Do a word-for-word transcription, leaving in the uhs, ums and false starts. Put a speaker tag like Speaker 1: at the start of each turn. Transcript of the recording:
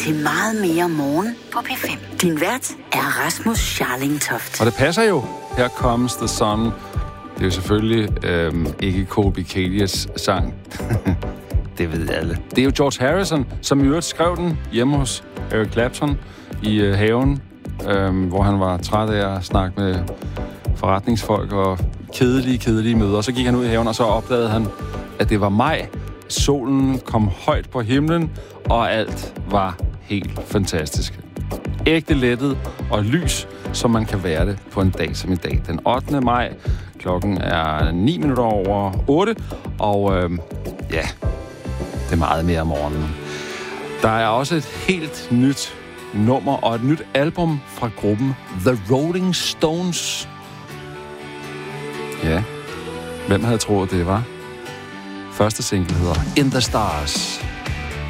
Speaker 1: til Meget mere morgen på P fem. Din vært er Rasmus Scharlingtoft.
Speaker 2: Og det passer jo. Her comes the sun. Det er jo selvfølgelig øhm, ikke Colby Cadius sang. Det ved alle. Det er jo George Harrison, som i øvrigt skrev den hjemme hos Eric Clapton i øh, haven, øhm, hvor han var træt af at snakke med forretningsfolk og kedelige, kedelige møder. Så gik han ud i haven, og så opdagede han, at det var maj. Solen kom højt på himlen, og alt var helt fantastisk. Ægte lettet og lys, som man kan være det på en dag som i dag. Den ottende maj. Klokken er ni minutter over otte, og øh, ja, det er meget mere om morgenen. Der er også et helt nyt nummer og et nyt album fra gruppen The Rolling Stones. Ja, hvem havde troet det var? Første single hedder In the Stars.